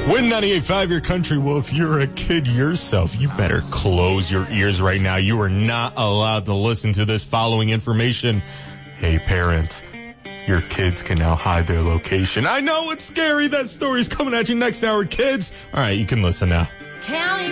Win 98.5 Your Country. Well, if you're a kid yourself, you better close your ears right now. You are not allowed to listen to this following information. Hey, parents, your kids can now hide their location. I know it's scary. That story's coming at you next hour, kids. All right, you can listen now. County